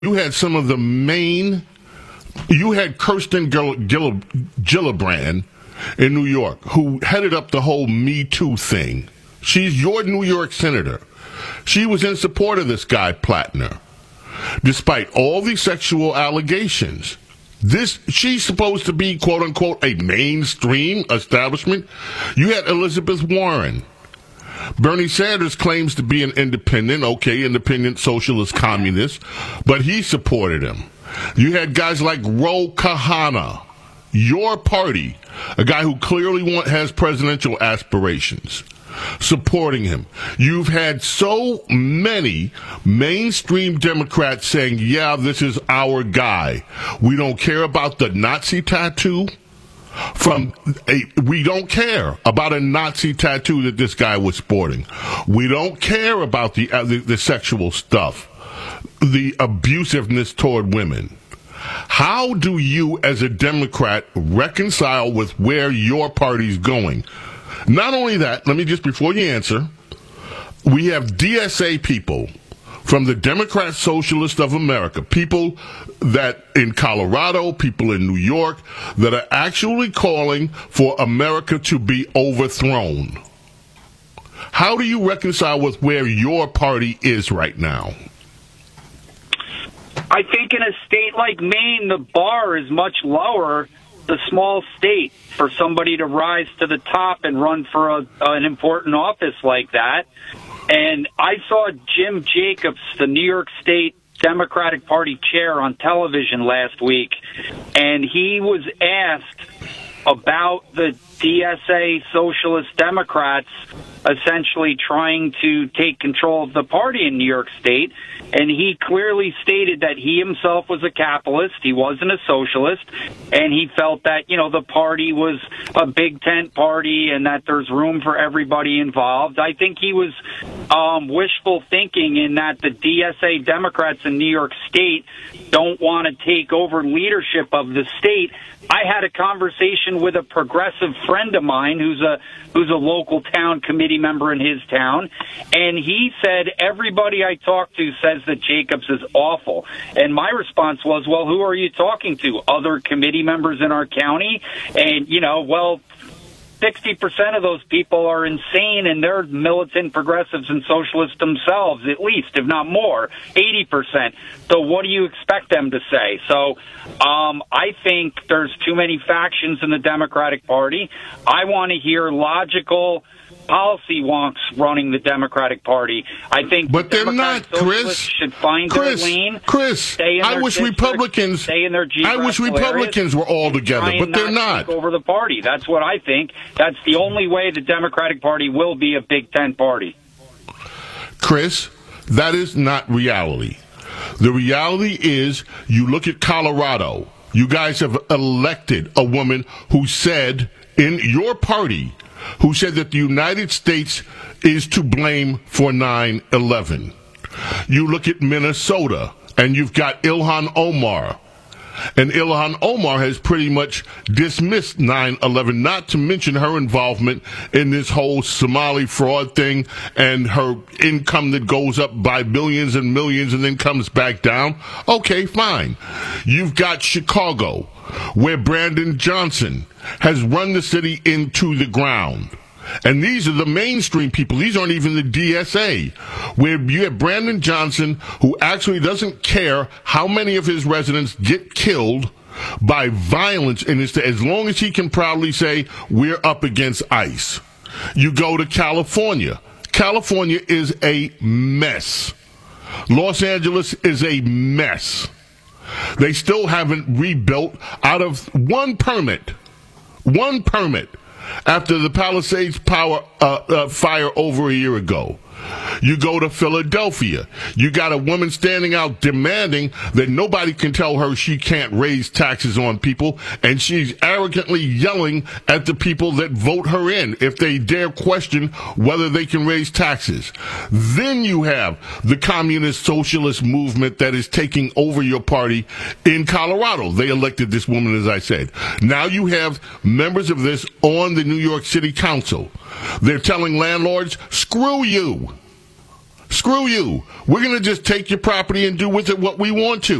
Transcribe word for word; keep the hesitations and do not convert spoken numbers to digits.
You had some of the main, you had Kirsten Gill, Gill, Gillibrand in New York, who headed up the whole Me Too thing. She's your New York senator. She was in support of this guy, Platner, despite all the sexual allegations. This, she's supposed to be, quote unquote, a mainstream establishment. You had Elizabeth Warren. Bernie Sanders claims to be an independent, okay, independent socialist communist, but he supported him. You had guys like Ro Khanna, your party, a guy who clearly want, has presidential aspirations, supporting him. You've had so many mainstream Democrats saying, yeah, this is our guy. We don't care about the Nazi tattoo. From a, we don't care about a Nazi tattoo that this guy was sporting. We don't care about the, uh, the the sexual stuff, the abusiveness toward women. How do you, as a Democrat, reconcile with where your party's going? Not only that, let me just, before you answer, we have D S A people from the Democrat Socialist of America, people that in Colorado, people in New York, that are actually calling for America to be overthrown. How do you reconcile with where your party is right now? I think in a state like Maine, the bar is much lower, the small state, for somebody to rise to the top and run for a, an important office like that. And I saw Jim Jacobs, the New York State Democratic Party chair, on television last week, and he was asked about the D S A Socialist Democrats essentially trying to take control of the party in New York State, and he clearly stated that he himself was a capitalist, he wasn't a socialist, and he felt that, you know, the party was a big tent party and that there's room for everybody involved. I think he was um, wishful thinking in that the D S A Democrats in New York State don't want to take over leadership of the state. I had a conversation with a progressive friend of mine who's a who's a local town committee member in his town, and he said everybody I talked to says that Jacobs is awful. And my response was, well, who are you talking to? Other committee members in our county? And, you know, well, sixty percent of those people are insane, and they're militant progressives and socialists themselves, at least, if not more, eighty percent. So what do you expect them to say? So um, I think there's too many factions in the Democratic Party. I want to hear logical policy wonks running the Democratic Party. I think but they're Democratic not, Chris. Should find Chris, their lane. Chris, stay in I their wish district, Republicans. Stay in their I wish Republicans were all together, but they're not. Take over the party. That's what I think. That's the only way the Democratic Party will be a Big Ten party. Chris, that is not reality. The reality is, you look at Colorado. You guys have elected a woman who said in your party, who said that the United States is to blame for nine eleven. You look at Minnesota, and you've got Ilhan Omar. And Ilhan Omar has pretty much dismissed nine eleven, not to mention her involvement in this whole Somali fraud thing and her income that goes up by millions and millions and then comes back down. Okay, fine. You've got Chicago, where Brandon Johnson has run the city into the ground. And these are the mainstream people. These aren't even the D S A, where you have Brandon Johnson, who actually doesn't care how many of his residents get killed by violence, and it's as long as he can proudly say, we're up against ICE. You go to California. California is a mess. Los Angeles is a mess. They still haven't rebuilt out of one permit. One permit. After the Palisades power uh, uh, fire over a year ago. You go to Philadelphia. You got a woman standing out demanding that nobody can tell her she can't raise taxes on people, and she's arrogantly yelling at the people that vote her in if they dare question whether they can raise taxes. Then you have the communist socialist movement that is taking over your party in Colorado. They elected this woman, as I said. Now you have members of this on the New York City Council. They're telling landlords, screw you. Screw you. We're going to just take your property and do with it what we want to.